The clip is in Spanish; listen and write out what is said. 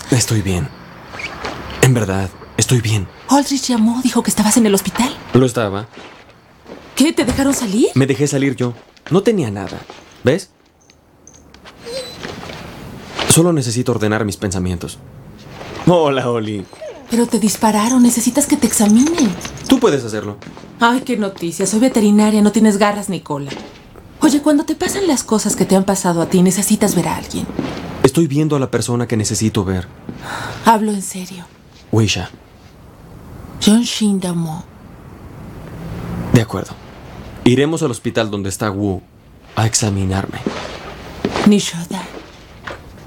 Estoy bien. En verdad, estoy bien. Aldrich llamó, dijo que estabas en el hospital. Lo estaba. ¿Qué? ¿Te dejaron salir? Me dejé salir yo. No tenía nada. ¿Ves? Solo necesito ordenar mis pensamientos. Hola, Oli. Pero te dispararon, necesitas que te examinen. Tú puedes hacerlo. Ay, qué noticia, soy veterinaria, no tienes garras ni cola. Oye, cuando te pasan las cosas que te han pasado a ti, necesitas ver a alguien. Estoy viendo a la persona que necesito ver. Hablo en serio. Weisha. John Shindamo. De acuerdo. Iremos al hospital donde está Wu a examinarme. Nishoda.